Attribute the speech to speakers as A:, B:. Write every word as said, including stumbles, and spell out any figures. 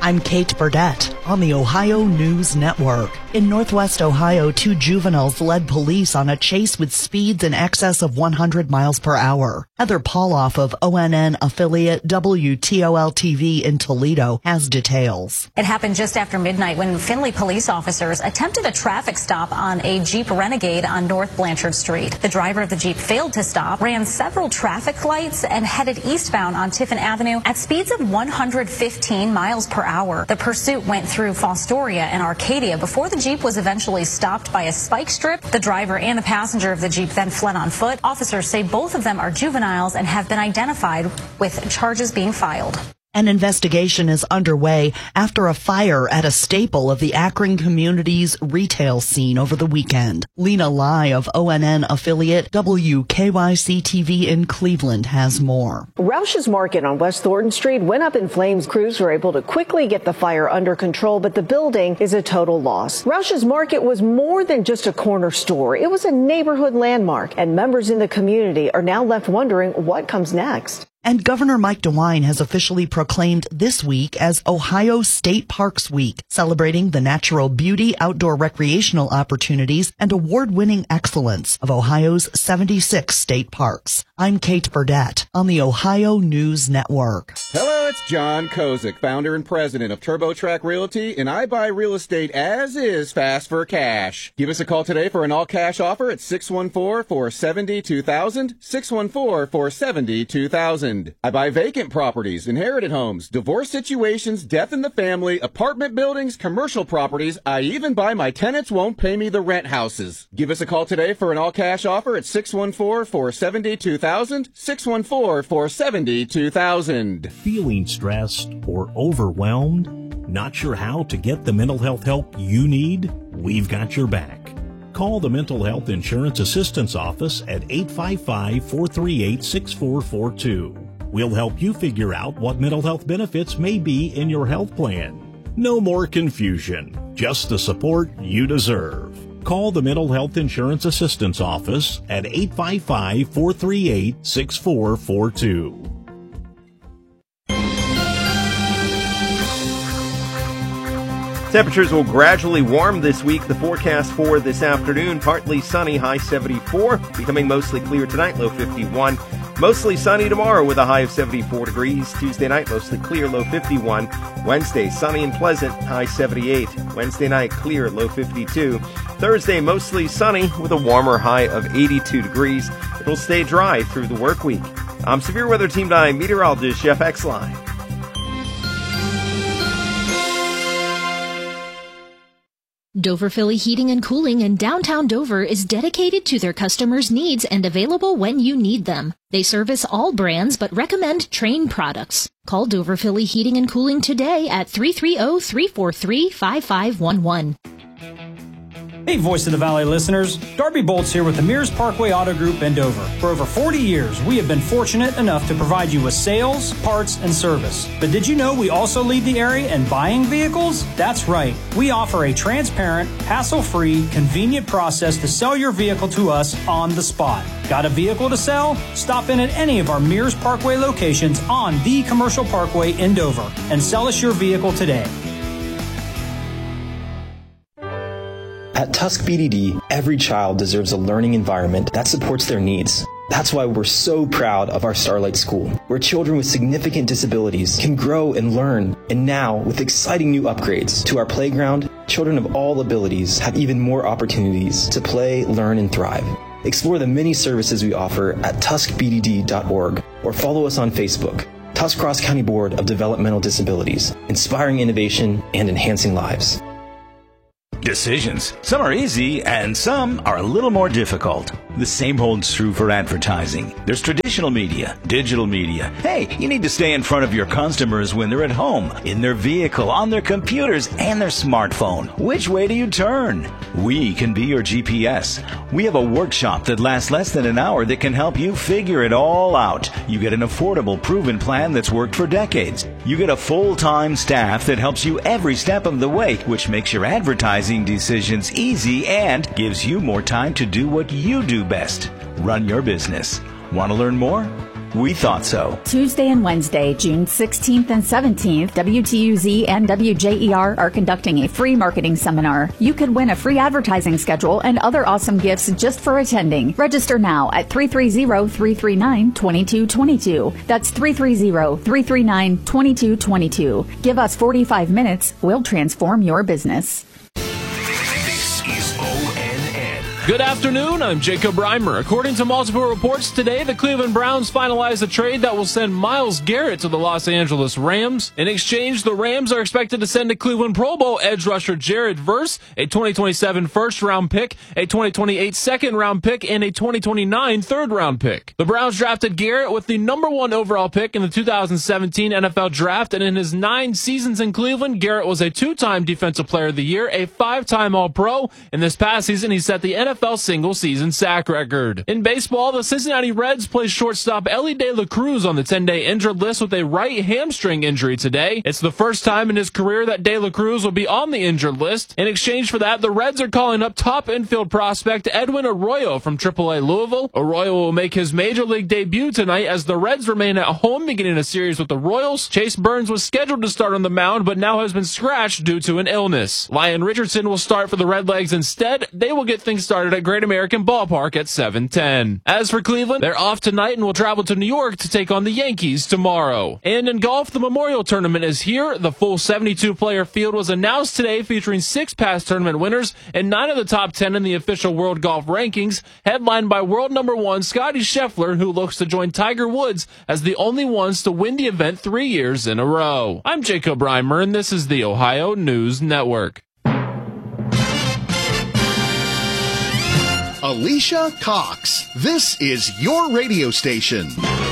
A: I'm Kate Burdett on the Ohio News Network. In Northwest Ohio, two juveniles led police on a chase with speeds in excess of one hundred miles per hour. Heather Pauloff of O N N affiliate W T O L T V in Toledo has details.
B: It happened just after midnight when Findlay police officers attempted a traffic stop on a Jeep Renegade on North Blanchard Street. The driver of the Jeep failed to stop, ran several traffic lights, and headed eastbound on Tiffin Avenue at speeds of one hundred fifteen miles per hour. The pursuit went through Fostoria and Arcadia before the Jeep was eventually stopped by a spike strip. The driver and the passenger of the Jeep then fled on foot. Officers say both of them are juveniles and have been identified with charges being filed.
A: An investigation is underway after a fire at a staple of the Akron community's retail scene over the weekend. Lena Lai of O N N affiliate W K Y C T V in Cleveland has more.
C: Roush's Market on West Thornton Street went up in flames. Crews were able to quickly get the fire under control, but the building is a total loss. Roush's Market was more than just a corner store. It was a neighborhood landmark, and members in the community are now left wondering what comes next.
A: And Governor Mike DeWine has officially proclaimed this week as Ohio State Parks Week, celebrating the natural beauty, outdoor recreational opportunities, and award-winning excellence of Ohio's seventy-six state parks. I'm Kate Burdett on the Ohio News Network.
D: Hello, it's John Kozik, founder and president of TurboTrack Realty, and I buy real estate as is, fast for cash. Give us a call today for an all-cash offer at six one four, four seven zero, two thousand, six one four, four seven zero, two thousand. I buy vacant properties, inherited homes, divorce situations, death in the family, apartment buildings, commercial properties. I even buy my tenants won't pay me the rent houses. Give us a call today for an all-cash offer at six one four, four seven zero, two thousand, six one four, four seven zero, two thousand.
E: Feeling stressed or overwhelmed? Not sure how to get the mental health help you need? We've got your back. Call the Mental Health Insurance Assistance Office at eight five five, four three eight, six four four two. We'll help you figure out what mental health benefits may be in your health plan. No more confusion, just the support you deserve. Call the Mental Health Insurance Assistance Office at eight five five, four three eight, six four four two.
F: Temperatures will gradually warm this week. The forecast for this afternoon, partly sunny, high seventy-four, becoming mostly clear tonight, low fifty-one. Mostly sunny tomorrow with a high of seventy-four degrees. Tuesday night, mostly clear, low fifty-one. Wednesday, sunny and pleasant, high seventy-eight. Wednesday night, clear, low fifty-two. Thursday, mostly sunny with a warmer high of eighty-two degrees. It'll stay dry through the work week. I'm Severe Weather Team nine meteorologist Jeff Exline.
G: Dover Philly Heating and Cooling in downtown Dover is dedicated to their customers' needs and available when you need them. They service all brands but recommend Trane products. Call Dover Philly Heating and Cooling today at three three zero, three four three, five five one one.
H: Hey, Voice of the Valley listeners. Darby Bolts here with the Mears Parkway Auto Group in Dover. For over forty years, we have been fortunate enough to provide you with sales, parts, and service. But did you know we also lead the area in buying vehicles? That's right. We offer a transparent, hassle-free, convenient process to sell your vehicle to us on the spot. Got a vehicle to sell? Stop in at any of our Mears Parkway locations on the Commercial Parkway in Dover and sell us your vehicle today.
I: At Tusk B D D, every child deserves a learning environment that supports their needs. That's why we're so proud of our Starlight School, where children with significant disabilities can grow and learn. And now, with exciting new upgrades to our playground, children of all abilities have even more opportunities to play, learn, and thrive. Explore the many services we offer at tusk b d d dot org or follow us on Facebook. Tusk Cross County Board of Developmental Disabilities, inspiring innovation and enhancing lives.
J: Decisions. Some are easy and some are a little more difficult. The same holds true for advertising. There's traditional media, digital media. Hey, you need to stay in front of your customers when they're at home, in their vehicle, on their computers, and their smartphone. Which way do you turn? We can be your G P S. We have a workshop that lasts less than an hour that can help you figure it all out. You get an affordable, proven plan that's worked for decades. You get a full-time staff that helps you every step of the way, which makes your advertising decisions easy and gives you more time to do what you do best. Run your business. Want to learn more? We thought so.
K: Tuesday and Wednesday, June sixteenth and seventeenth, W T U Z and W J E R are conducting a free marketing seminar. You could win a free advertising schedule and other awesome gifts just for attending. Register now at three three zero, three three nine, two two two two. That's three three zero, three three nine, two two two two. Give us forty-five minutes. We'll transform your business.
L: This is O N N.
M: Good afternoon, I'm Jacob Reimer. According to multiple reports today, the Cleveland Browns finalized a trade that will send Myles Garrett to the Los Angeles Rams. In exchange, the Rams are expected to send to Cleveland Pro Bowl edge rusher Jared Verse, a twenty twenty-seven first-round pick, a twenty twenty-eight second-round pick, and a twenty twenty-nine third-round pick. The Browns drafted Garrett with the number one overall pick in the two thousand seventeen N F L Draft, and in his nine seasons in Cleveland, Garrett was a two-time Defensive Player of the Year, a five-time All-Pro, and this past season he set the N F L single-season sack record. In baseball, the Cincinnati Reds placed shortstop Elly De La Cruz on the ten-day injured list with a right hamstring injury today. It's the first time in his career that De La Cruz will be on the injured list. In exchange for that, the Reds are calling up top infield prospect Edwin Arroyo from triple A Louisville. Arroyo will make his major league debut tonight as the Reds remain at home beginning a series with the Royals. Chase Burns was scheduled to start on the mound, but now has been scratched due to an illness. Lyon Richardson will start for the Redlegs instead. They will get things started at Great American Ballpark at seven ten. As for Cleveland, they're off tonight and will travel to New York to take on the Yankees tomorrow. And in golf, the Memorial Tournament is here. The full seventy-two player field was announced today, featuring six past tournament winners and nine of the top ten in the official World Golf Rankings, headlined by world number one Scottie Scheffler, who looks to join Tiger Woods as the only ones to win the event three years in a row. I'm Jacob Reimer, and this is the Ohio News Network.
L: Alicia Cox. This is your radio station.